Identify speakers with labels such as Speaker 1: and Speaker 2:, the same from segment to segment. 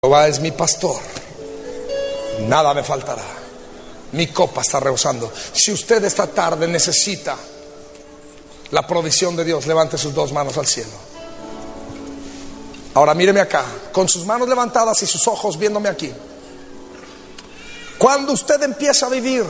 Speaker 1: Jehová es mi pastor, nada me faltará. Mi copa está rebosando. Si usted esta tarde necesita la provisión de Dios, levante sus dos manos al cielo. Ahora míreme acá, con sus manos levantadas y sus ojos viéndome aquí. Cuando usted empieza a vivir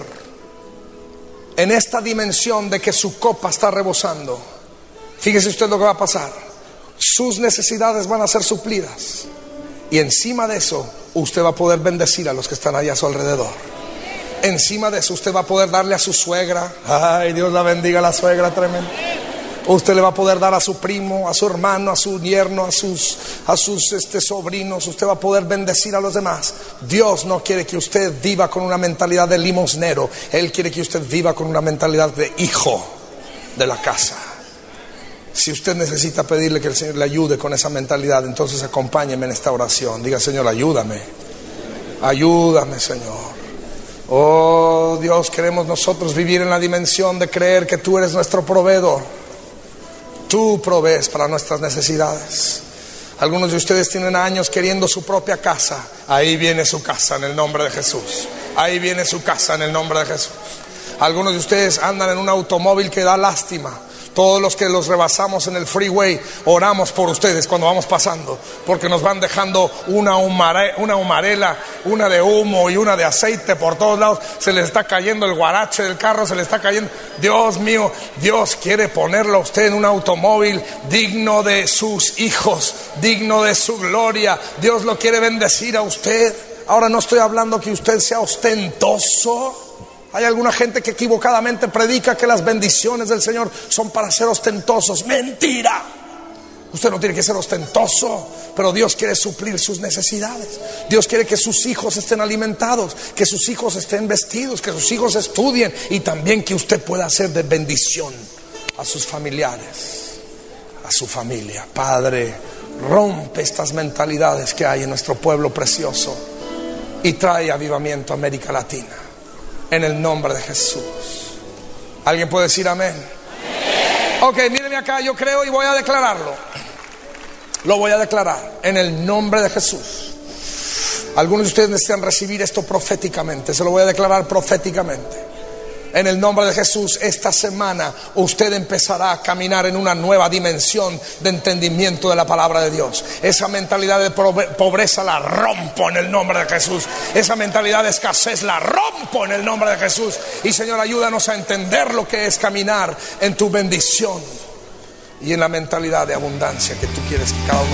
Speaker 1: en esta dimensión de que su copa está rebosando, fíjese usted lo que va a pasar. Sus necesidades van a ser suplidas. Y encima de eso, usted va a poder bendecir a los que están allá a su alrededor. Encima de eso, usted va a poder darle a su suegra. Ay, Dios la bendiga a la suegra, tremendo. Usted le va a poder dar a su primo, a su hermano, a su yerno, a sus sobrinos. Usted va a poder bendecir a los demás. Dios no quiere que usted viva con una mentalidad de limosnero. Él quiere que usted viva con una mentalidad de hijo de la casa. Si usted necesita pedirle que el Señor le ayude con esa mentalidad, entonces acompáñeme en esta oración. Diga: Señor, ayúdame. Ayúdame, Señor. Oh Dios, queremos nosotros vivir en la dimensión de creer que tú eres nuestro proveedor. Tú provees para nuestras necesidades. Algunos de ustedes tienen años queriendo su propia casa. Ahí viene su casa en el nombre de Jesús. Ahí viene su casa en el nombre de Jesús. Algunos de ustedes andan en un automóvil que da lástima. Todos los que los rebasamos en el freeway oramos por ustedes cuando vamos pasando, porque nos van dejando una humarela, una de humo y una de aceite por todos lados. Se les está cayendo el guarache del carro, se les está cayendo. Dios mío, Dios quiere ponerlo a usted en un automóvil digno de sus hijos, digno de su gloria. Dios lo quiere bendecir a usted. Ahora no estoy hablando que usted sea ostentoso. Hay alguna gente que equivocadamente predica que las bendiciones del Señor son para ser ostentosos. ¡Mentira! Usted no tiene que ser ostentoso, pero Dios quiere suplir sus necesidades. Dios quiere que sus hijos estén alimentados, que sus hijos estén vestidos, que sus hijos estudien, y también que usted pueda ser de bendición a sus familiares, a su familia. Padre, rompe estas mentalidades que hay en nuestro pueblo precioso y trae avivamiento a América Latina. En el nombre de Jesús. ¿Alguien puede decir amén? Amén. Ok, mírenme acá, yo creo y voy a declararlo. Lo voy a declarar en el nombre de Jesús. Algunos de ustedes necesitan recibir esto proféticamente. Se lo voy a declarar proféticamente. En el nombre de Jesús, esta semana usted empezará a caminar en una nueva dimensión de entendimiento de la palabra de Dios. Esa mentalidad de pobreza la rompo en el nombre de Jesús. Esa mentalidad de escasez la rompo en el nombre de Jesús. Y Señor, ayúdanos a entender lo que es caminar en tu bendición y en la mentalidad de abundancia que tú quieres que cada uno